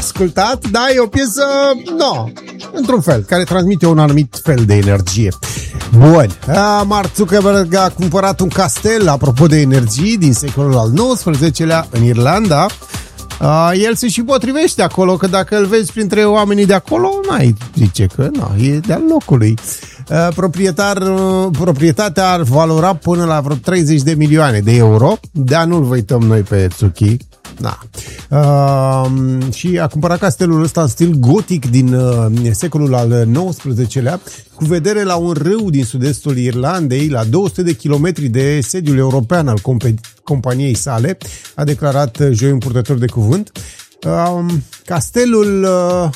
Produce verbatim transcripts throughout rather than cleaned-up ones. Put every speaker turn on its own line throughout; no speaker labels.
ascultat, da, e o piesă, no, într-un fel, care transmite un anumit fel de energie. Bun, Mark Zuckerberg a cumpărat un castel, apropo de energii, din secolul al nouăsprezecelea în Irlanda. Uh, el se și potrivește acolo, că dacă îl vezi printre oamenii de acolo, n-ai zice că nu, e de-al locului. Uh, proprietar, uh, proprietatea ar valora până la vreo treizeci de milioane de euro, dar nu-l uităm noi pe Tsuki. Da. Uh, și a cumpărat castelul ăsta în stil gotic din uh, secolul al nouăsprezecelea, cu vedere la un râu din sud-estul Irlandei, la două sute de kilometri de sediul european al comp- companiei sale, a declarat joi un purtător de cuvânt. Uh, castelul uh,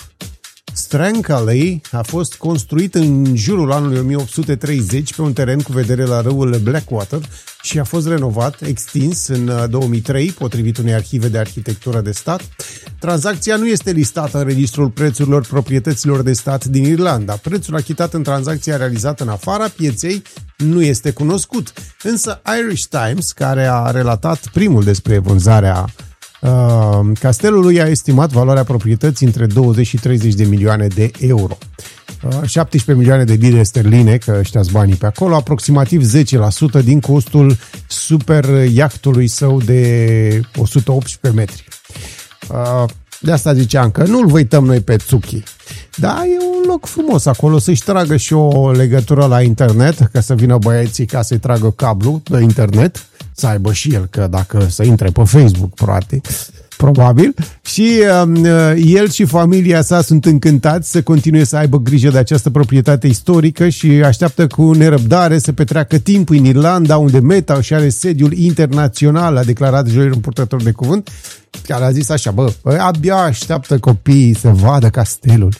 Strancally a fost construit în jurul anului o mie opt sute treizeci pe un teren cu vedere la râul Blackwater și a fost renovat, extins în două mii trei, potrivit unei arhive de arhitectură de stat. Tranzacția nu este listată în registrul prețurilor proprietăților de stat din Irlanda. Prețul achitat în tranzacția realizată în afara pieței nu este cunoscut. Însă Irish Times, care a relatat primul despre vânzarea Uh, castelului, a estimat valoarea proprietății între douăzeci și treizeci de milioane de euro. Uh, șaptesprezece milioane de lire sterline, că ăștia-s banii pe acolo, aproximativ zece la sută din costul super iahtului său de o sută optsprezece metri. Uh, de asta ziceam că nu-l uităm noi pe Tsuki. Da, e un loc frumos acolo, să-și tragă și o legătură la internet, ca să vină băieții ca să-i tragă cablu de internet, să aibă și el, că dacă să intre pe Facebook, proate, probabil. Și uh, el și familia sa sunt încântați să continue să aibă grijă de această proprietate istorică și așteaptă cu nerăbdare să petreacă timp în Irlanda, unde Meta și are sediul internațional, a declarat joi un purtător de cuvânt, care a zis așa, bă, abia așteaptă copiii să vadă castelul.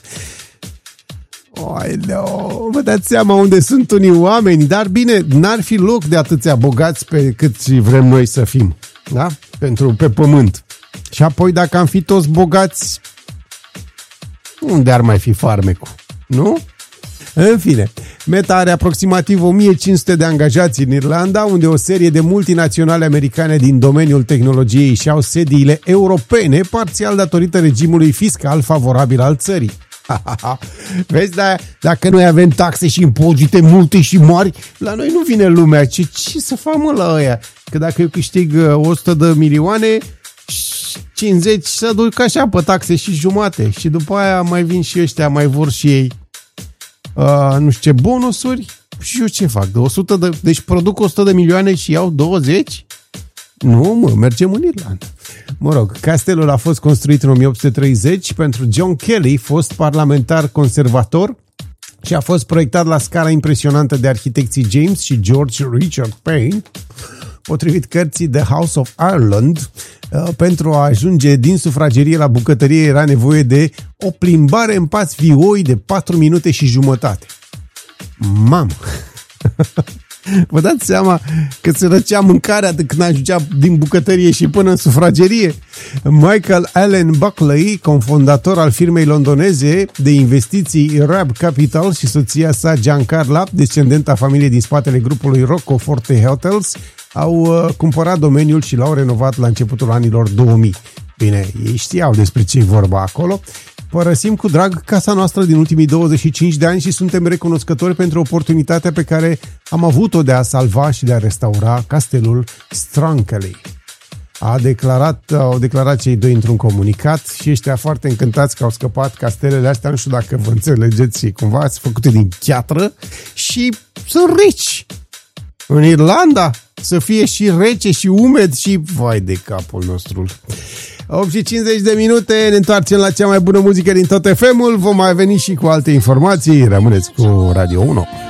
Oi, no. Vă dați seama unde sunt unii oameni, dar bine, n-ar fi loc de atâția bogați pe cât vrem noi să fim, da? Pentru pe pământ. Și apoi dacă am fi toți bogați, unde ar mai fi farmecul, nu? În fine, Meta are aproximativ o mie cinci sute de angajați în Irlanda, unde o serie de multinaționale americane din domeniul tehnologiei și-au sediile europene, parțial datorită regimului fiscal favorabil al țării. Vezi, da, dacă noi avem taxe și impozite multe și mari, la noi nu vine lumea. Ce, ce să fac, mă, la ăia? Că dacă eu câștig o sută de milioane, cincizeci să duc așa pe taxe și jumate. Și după aia mai vin și ăștia, mai vor și ei uh, nu știu ce bonusuri. Și eu ce fac? De o sută de, deci produc o sută de milioane și iau douăzeci? Nu, mă, mergem în Irlanda. Mă rog, castelul a fost construit în o mie opt sute treizeci pentru John Kelly, fost parlamentar conservator, și a fost proiectat la scara impresionantă de arhitecții James și George Richard Payne, potrivit cărții The House of Ireland. Pentru a ajunge din sufragerie la bucătărie era nevoie de o plimbare în pați vioi de patru minute și jumătate. Mamă! Vă dați seama că se răcea mâncarea de când ajungea din bucătărie și până în sufragerie? Michael Allen Buckley, cofondator al firmei londoneze de investiții Rab Capital, și soția sa Giancarla, descendenta familiei din spatele grupului Rocco-Forte Hotels, au uh, cumpărat domeniul și l-au renovat la începutul anilor două mii. Bine, ei știau despre ce e vorba acolo. Părăsim cu drag casa noastră din ultimii douăzeci și cinci de ani și suntem recunoscători pentru oportunitatea pe care am avut-o de a salva și de a restaura castelul Strancally. A declarat, au declarat cei doi într-un comunicat și ăștia foarte încântați că au scăpat castelele astea. Nu știu dacă vă înțelegeți, cumva ați făcute din piatră și sunt rici. În Irlanda să fie și rece și umed și vai de capul nostru. opt și cincizeci de minute, ne întoarcem la cea mai bună muzică din tot F M-ul. Vom mai veni și cu alte informații. Rămâneți cu Radio unu.